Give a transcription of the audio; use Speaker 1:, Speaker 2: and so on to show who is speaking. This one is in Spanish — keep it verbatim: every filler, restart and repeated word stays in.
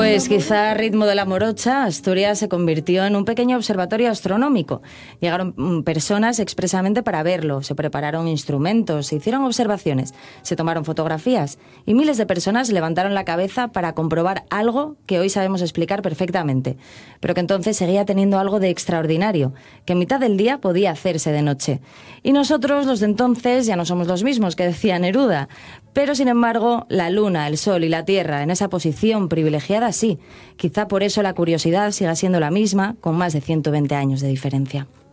Speaker 1: Pues quizá a ritmo de la morocha, Asturias se convirtió en un pequeño observatorio astronómico. Llegaron personas expresamente para verlo, se prepararon instrumentos, se hicieron observaciones, se tomaron fotografías y miles de personas levantaron la cabeza para comprobar algo que hoy sabemos explicar perfectamente, pero que entonces seguía teniendo algo de extraordinario, que en mitad del día podía hacerse de noche. Y nosotros, los de entonces, ya no somos los mismos, que decía Neruda, pero sin embargo, la luna, el sol y la tierra en esa posición privilegiada sí. Quizá por eso la curiosidad siga siendo la misma, con más de ciento veinte años de diferencia.